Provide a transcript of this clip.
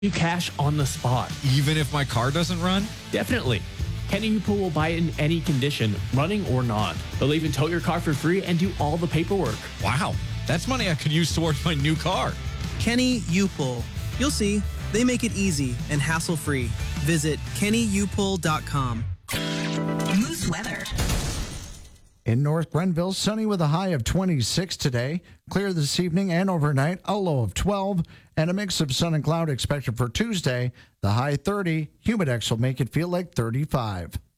you cash on the spot. Even if my car doesn't run? Definitely. Kenny Upul will buy it in any condition, running or not. They'll even tow your car for free and do all the paperwork. Wow, that's money I could use towards my new car. Kenny Upul. You'll see, they make it easy and hassle-free. Visit kennyupul.com. Moose weather. In North Grenville, sunny with a high of 26 today. Clear this evening and overnight, a low of 12. And a mix of sun and cloud expected for Tuesday. The high 30. Humidex will make it feel like 35.